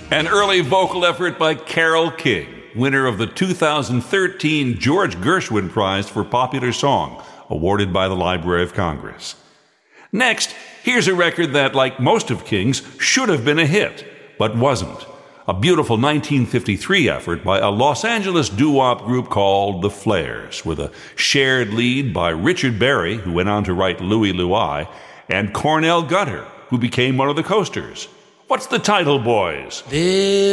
An early vocal effort by Carole King, winner of the 2013 George Gershwin Prize for Popular Song, awarded by the Library of Congress. Next, here's a record that, like most of King's, should have been a hit, but wasn't. A beautiful 1953 effort by a Los Angeles doo-wop group called The Flares, with a shared lead by Richard Berry, who went on to write Louie Louie, and Cornell Gutter, who became one of the Coasters. What's the title, boys?